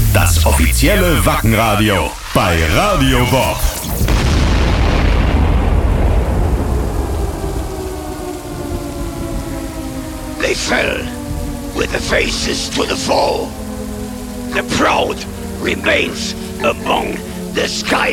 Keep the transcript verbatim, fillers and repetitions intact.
Das offizielle Wackenradio bei Radio Bob. They fell with their faces to the foe. The proud remains among the sky.